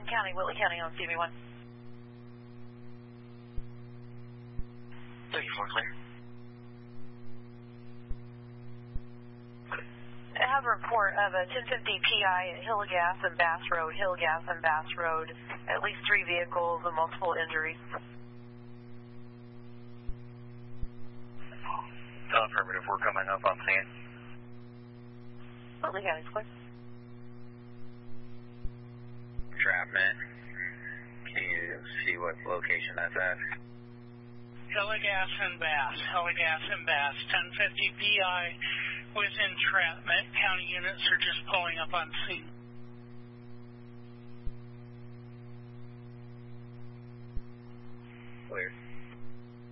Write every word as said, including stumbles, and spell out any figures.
County, Whitley County on C M E one. thirty-four clear. I have a report of a ten fifty P I at Hillegas and Bass Road, Hillegas and Bass Road. At least three vehicles and multiple injuries. Affirmative, we're coming up on scene. Whitley County's clear. Entrapment. Can you see what location that's at? Hillegas and Bass, Hillegas and Bass, ten fifty P I with entrapment. County units are just pulling up on scene. Clear.